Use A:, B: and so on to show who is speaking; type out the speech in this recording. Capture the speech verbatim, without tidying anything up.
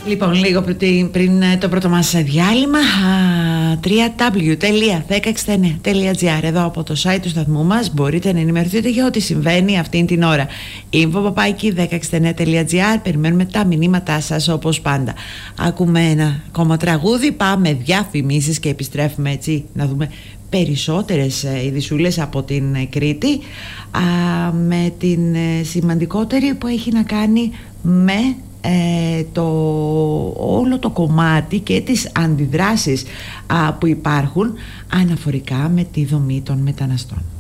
A: Λοιπόν, λίγο πριν, πριν το πρώτο μας διάλειμμα, double-u double-u double-u τελεία δέκα εξήντα εννέα τελεία τζι άρ, εδώ από το site του σταθμού μας μπορείτε να ενημερωθείτε για ό,τι συμβαίνει αυτήν την ώρα. info παπάκι δέκα εξήντα εννέα τελεία τζι άρ, περιμένουμε τα μηνύματά σας όπως πάντα. Ακούμε ένα ακόμα τραγούδι, πάμε διαφημίσεις και επιστρέφουμε έτσι να δούμε περισσότερες ειδησούλες από την Κρήτη, α, με την σημαντικότερη που έχει να κάνει με Ε, το, όλο το κομμάτι και τις αντιδράσεις α, που υπάρχουν αναφορικά με τη δομή των μεταναστών.